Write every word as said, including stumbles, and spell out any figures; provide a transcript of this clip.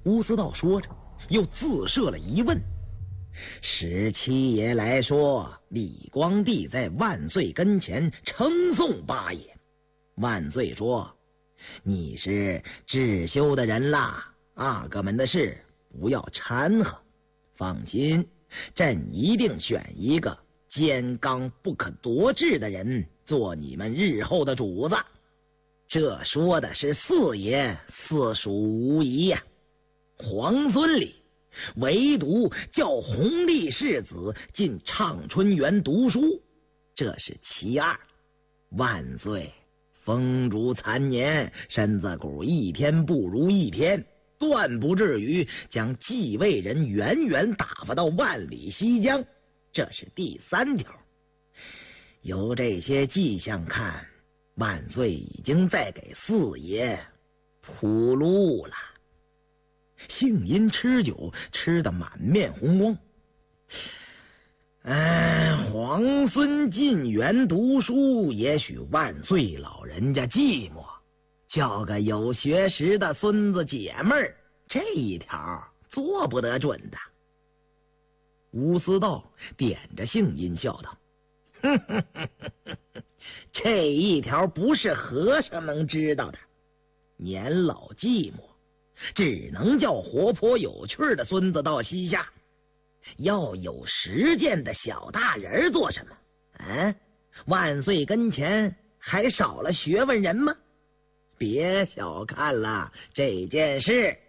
乌思道说着，又自设了疑问。十七爷来说，李光地在万岁跟前称颂八爷。万岁说：“你是智修的人啦，阿哥们的事不要掺和。放心，朕一定选一个坚刚不可夺志的人做你们日后的主子。”这说的是四爷，四属无疑呀、啊。皇孙里唯独叫弘历世子进畅春园读书，这是其二。万岁风烛残年，身子骨一天不如一天，断不至于将继位人远远打发到万里西疆，这是第三条。由这些迹象看，万岁已经在给四爷铺路了。姓殷吃酒吃得满面红光。嗯，皇孙进园读书，也许万岁老人家寂寞，叫个有学识的孙子姐妹儿，这一条做不得准的。吴思道点着姓殷笑道：“哼哼哼哼哼，这一条不是和尚能知道的。年老寂寞，只能叫活泼有趣的孙子到西夏。要有实践的小大人做什么？嗯，万岁跟前还少了学问人吗？别小看了这件事。”